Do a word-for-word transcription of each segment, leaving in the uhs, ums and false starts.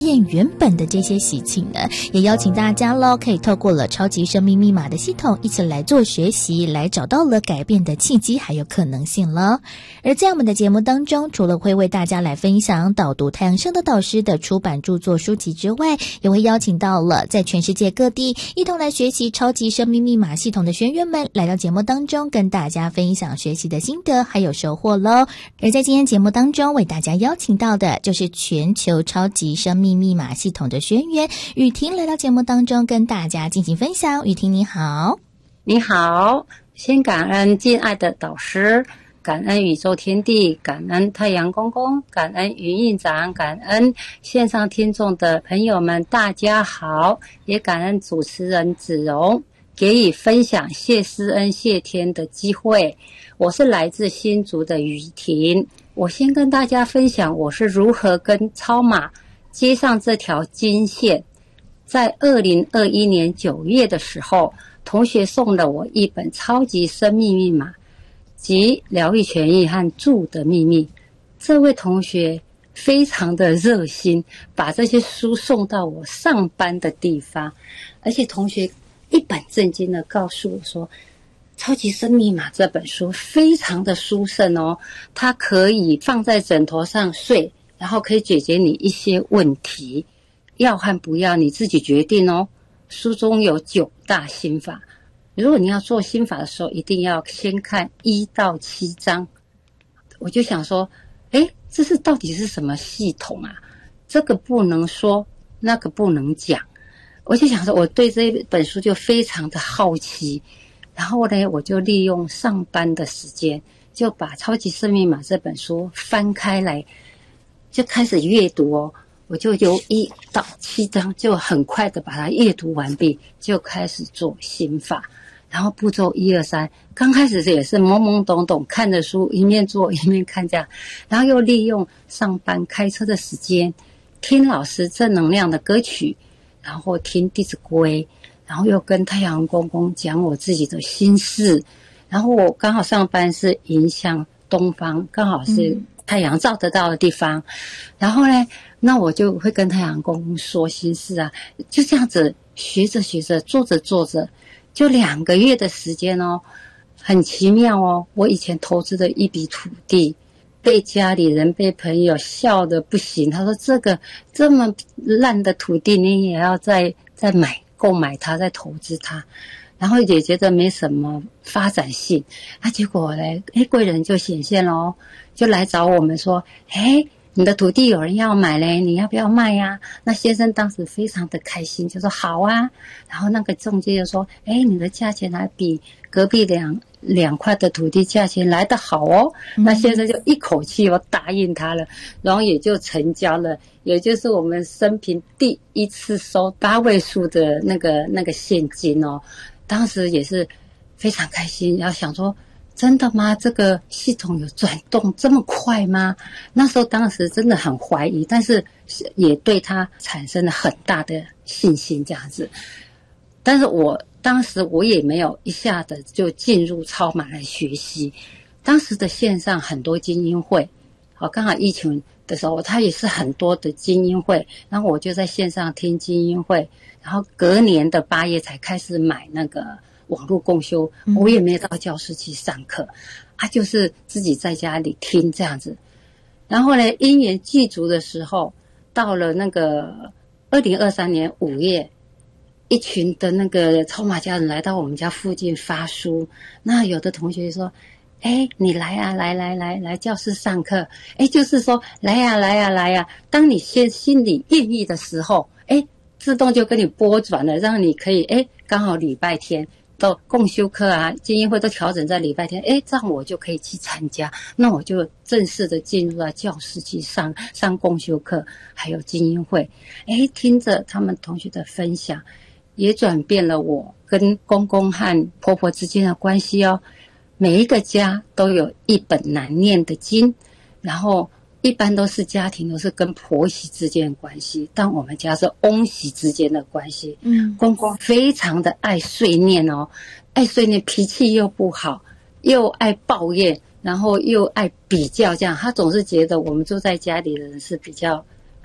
验原本的这些习气呢，也邀请大家咯，可以透过了超级生命密码的系统一起来做学习，来找到了改变的契机还有可能性了。而在我们的节目当中，除了会为大家来分享导读太阳升的导师的出版著作书籍之外，也会邀请到了在全世界各地一同来学习超级生命密码系统的学员们来到节目当中，跟大家分享学习的心得还有收获咯。而在今天节目当中为大家邀请到的就是全球超级生命密码系统的学员雨婷来到节目当中跟大家进行分享。雨婷你好。 你好，先感恩敬爱的导师，感恩宇宙天地，感恩太阳公公，感恩云院长，感恩线上听众的朋友们大家好，也感恩主持人子荣给予分享谢师恩谢天的机会。我是来自新竹的雨婷，我先跟大家分享我是如何跟超马接上这条金线。在二零二一年九月的时候，同学送了我一本超级生命密码及疗愈权益和住的秘密。这位同学非常的热心，把这些书送到我上班的地方，而且同学一本正经的告诉我说，超级生命密码这本书非常的殊胜哦，它可以放在枕头上睡，然后可以解决你一些问题，要和不要你自己决定哦。书中有九大心法，如果你要做心法的时候，一定要先看一到七章。我就想说，诶，这是到底是什么系统啊？这个不能说，那个不能讲。我就想说，我对这本书就非常的好奇，然后呢，我就利用上班的时间，就把《超级生命密码》这本书翻开来，就开始阅读哦。我就由一到七章就很快的把它阅读完毕，就开始做心法。然后步骤一二三，刚开始也是懵懵懂懂看着书，一面做一面看这样，然后又利用上班开车的时间听老师正能量的歌曲，然后听弟子规，然后又跟太阳公公讲我自己的心事。然后我刚好上班是迎向东方，刚好是太阳照得到的地方、嗯、然后呢，那我就会跟太阳公公说心事啊，就这样子学着学着，做着做着，就两个月的时间哦，很奇妙哦。我以前投资的一笔土地，被家里人被朋友笑得不行，他说这个这么烂的土地你也要再再买购买它，再投资它，然后也觉得没什么发展性啊。结果呢，诶，贵人就显现了哦，就来找我们说，诶，你的土地有人要买嘞，你要不要卖呀、啊？那先生当时非常的开心，就说好啊。然后那个中介就说，诶，你的价钱还比隔壁两两块的土地价钱来得好哦。嗯、那先生就一口气我答应他了，然后也就成交了，也就是我们生平第一次收八位数的那个那个现金哦。当时也是非常开心，要想说真的吗？这个系统有转动这么快吗？那时候当时真的很怀疑，但是也对它产生了很大的信心这样子。但是我当时我也没有一下子就进入超马来学习，当时的线上很多精英会，好，刚好疫情的时候它也是很多的精英会，然后我就在线上听精英会，然后隔年的八月才开始买那个网络共修，我也没有到教室去上课，啊，就是自己在家里听这样子。然后呢，因缘具足的时候，到了那个二零二三年五月，一群的那个超马家人来到我们家附近发书，那有的同学说，哎，你来啊，来来来来教室上课，哎，就是说来呀、啊、来呀、啊、来呀、啊，当你先心里愿意的时候，哎，自动就跟你拨转了，让你可以哎，刚好礼拜天到共修课啊，精英会都调整在礼拜天，诶，这样我就可以去参加，那我就正式的进入到教室去上上共修课，还有精英会，诶，听着他们同学的分享，也转变了我跟公公和婆婆之间的关系哦。每一个家都有一本难念的经，然后一般都是家庭都是跟婆媳之间的关系，但我们家是翁媳之间的关系。嗯，公公非常的爱碎念哦，爱碎念，脾气又不好，又爱抱怨，然后又爱比较，这样他总是觉得我们住在家里的人是比较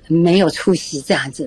没有出息这样子。